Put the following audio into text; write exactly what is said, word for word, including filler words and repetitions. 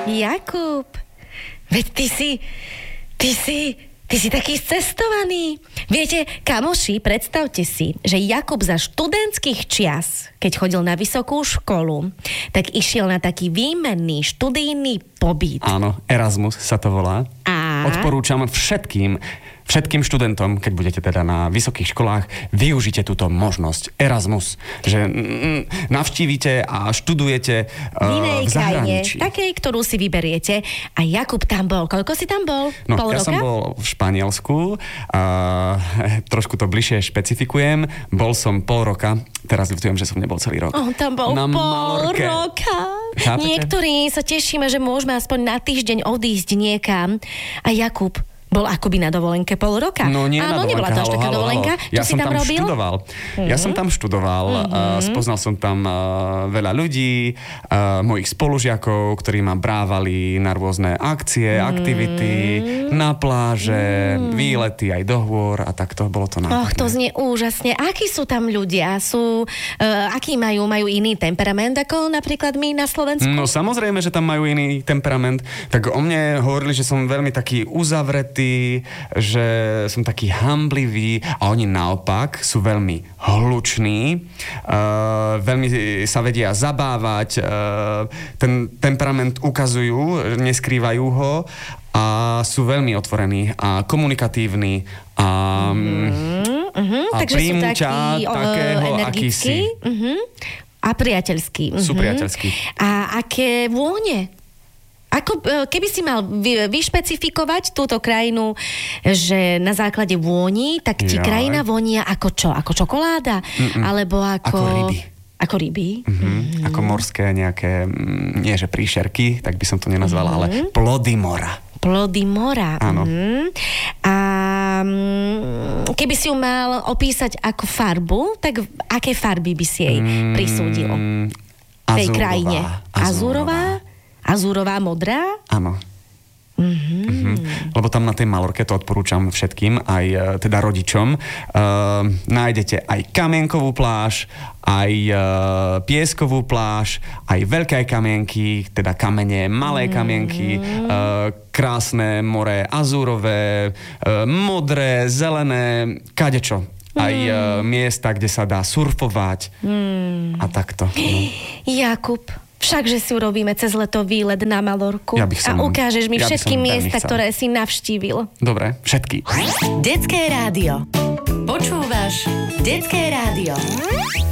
Jakub, veď ty si, ty si, ty si taký cestovaný. Viete, kamoši, predstavte si, že Jakub za študentských čias, keď chodil na vysokú školu, tak išiel na taký výmenný študijný pobyt. Áno, Erasmus sa to volá. A? Odporúčam všetkým, všetkým študentom, keď budete teda na vysokých školách, využite túto možnosť. Erasmus. Že mm, navštívite a študujete uh, v inej v zahraničí. krajine, takej, ktorú si vyberiete. A Jakub tam bol. Koľko si tam bol? No, Pol ja roka? som bol v Španielsku. Uh, trošku to bližšie špecifikujem. Bol som pol roka. Teraz ľutujem, že som nebol celý rok. Oh, tam bol na pol Malorke. roka. Chápete? Niektorí sa tešíme, že môžeme aspoň na týždeň odísť niekam. A Jakub bol akoby na dovolenke pol roka. No nie Áno, na dovolenka. nebola to až taká halo, dovolenka. halo. Čo Ja si som tam tam robil? študoval. Mm-hmm. Ja som tam študoval. Mm-hmm. Uh, spoznal som tam uh, veľa ľudí, uh, mojich spolužiakov, ktorí ma brávali na rôzne akcie, mm-hmm. aktivity, na pláže, mm-hmm. výlety aj do hôr a tak to bolo to nádherné. Och, to znie úžasne. Akí sú tam ľudia? Sú, uh, aký majú? Majú iný temperament ako napríklad my na Slovensku? No samozrejme, že tam majú iný temperament. Tak o mne hovorili, že som veľmi taký uzavretý, že som taký hamblivý a oni naopak sú veľmi hluční, uh, veľmi sa vedia zabávať, uh, ten temperament ukazujú, neskrývajú ho a sú veľmi otvorení a komunikatívni a, mm, uh-huh. a Takže príjmu sú takí, ťa takého, aký si. Uh-huh. A priateľský. Uh-huh. Sú priateľskí. A aké vône? Ako, keby si mal vy, vyšpecifikovať túto krajinu, že na základe vôni, tak ti Jaj. krajina vonia ako čo? Ako čokoláda? Mm-mm. Alebo ako... Ako ryby. Ako ryby? Mm-hmm. Mm-hmm. Ako morské nejaké, nie že príšerky, tak by som to nenazvala, mm-hmm. ale plody mora. Plody mora. Áno. Mm-hmm. A keby si ju mal opísať ako farbu, tak aké farby by si jej mm, prisúdil? V tej krajine. Azurová? Azúrová, modrá? Áno. Mm-hmm. Mm-hmm. Lebo tam na tej Malorke, to odporúčam všetkým, aj teda rodičom, uh, nájdete aj kamienkovú pláž, aj uh, pieskovú pláž, aj veľké kamienky, teda kamene, malé kamienky, mm-hmm. uh, krásne more, azúrové, uh, modré, zelené, kadečo. Aj mm. uh, miesta, kde sa dá surfovať mm. a takto. Jakub, všakže si urobíme cez leto výlet na Malorku ja som, a ukážeš mi ja všetky miesta, chcel. ktoré si navštívil. Dobre, všetky. Detské rádio. Počúvaš Detské rádio.